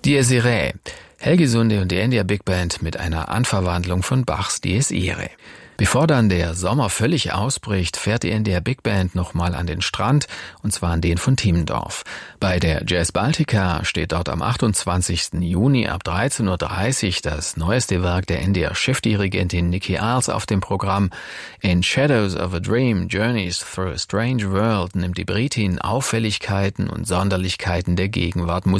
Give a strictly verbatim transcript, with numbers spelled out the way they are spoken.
Dies Irae, Helge Sunde und die India Big Band mit einer Anverwandlung von Bachs Dies Irae. Bevor dann der Sommer völlig ausbricht, fährt die India Big Band nochmal an den Strand, und zwar an den von Timmendorf. Bei der Jazz Baltica steht dort am achtundzwanzigsten Juni ab dreizehn Uhr dreißig das neueste Werk der India Chefdirigentin Nicky Iles auf dem Programm. In Shadows of a Dream, Journeys Through a Strange World nimmt die Britin Auffälligkeiten und Sonderlichkeiten der Gegenwart